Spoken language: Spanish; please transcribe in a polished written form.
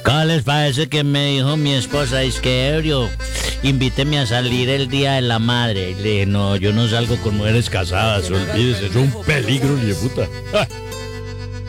¿Cómo les parece que me dijo mi esposa? Es que ebrio, invíteme a salir el día de la madre. Y le dije, no, yo no salgo con mujeres casadas, olvídese, es un peligro, ni de puta.